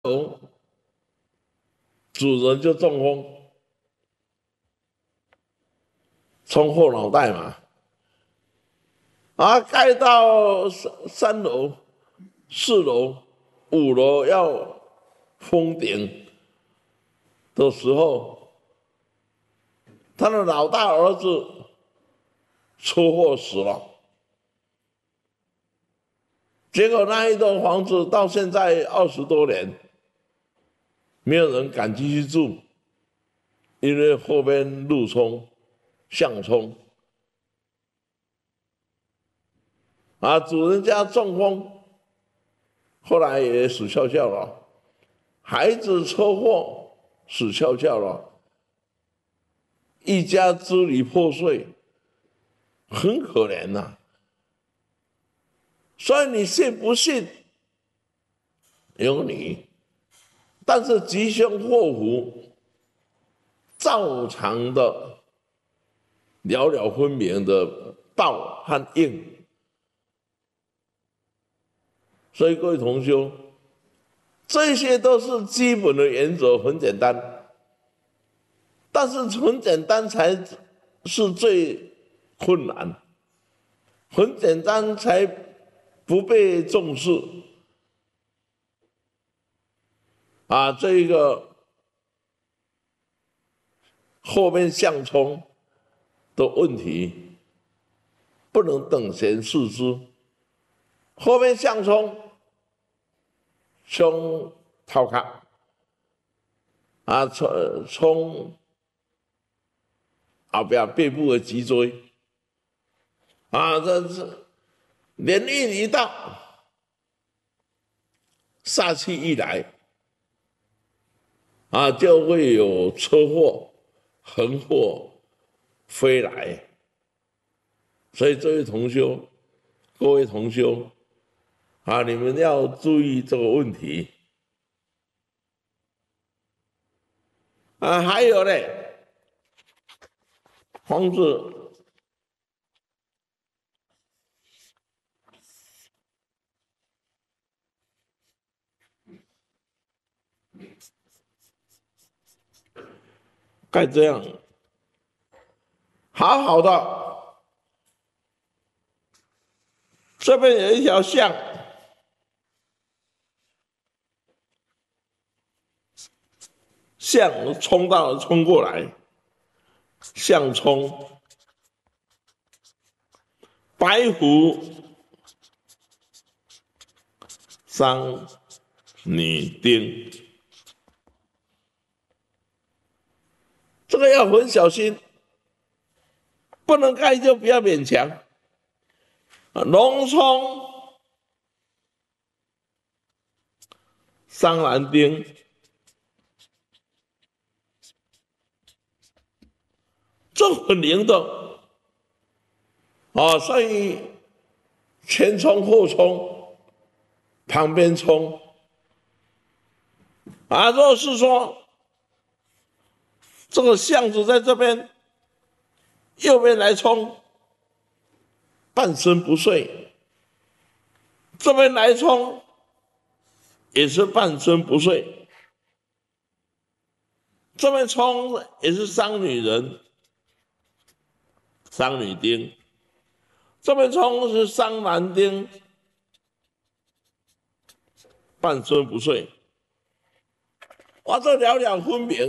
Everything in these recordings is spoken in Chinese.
楼主人就中风，冲后脑袋嘛，盖到3楼、4楼、5楼要封顶的时候，他的老大儿子车祸死了。结果那一栋房子到现在20多年，没有人敢继续住，因为后边路冲、向冲，主人家中风，后来也死翘翘了，孩子车祸死翘翘了，一家支离破碎，很可怜呐。所以你信不信由你，但是吉凶祸福照常的了了分明的道和应。所以各位同修，这些都是基本的原则，很简单，但是很简单才是最困难，很简单才不被重视这个后面相冲的问题不能等闲视之。后面相冲，冲头壳冲后边背部的脊椎这是年运一到，煞气一来就会有车祸、横祸飞来。所以这位同修，各位同修你们要注意这个问题还有呢，房子该这样，好好的，这边有一条巷，巷冲过来，巷冲，白虎伤女丁，这个要很小心，不能盖就不要勉强。龙冲伤男丁，这很灵的所以前冲后冲，旁边冲若是说这个巷子在这边，右边来冲，半身不遂，这边来冲也是半身不遂，这边冲也是伤女人、伤女丁，这边冲是伤男丁，半身不遂，这了了分明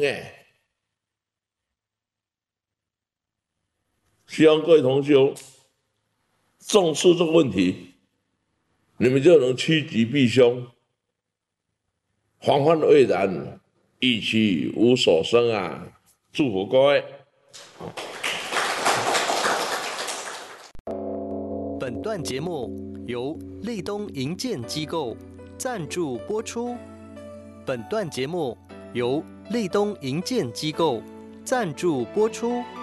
希望各位同修重视这个问题，你们就能趋吉避凶，防患未然，一期无所生祝福各位。 本段节目由立东营建机构赞助播出。本段节目由立东营建机构赞助播出。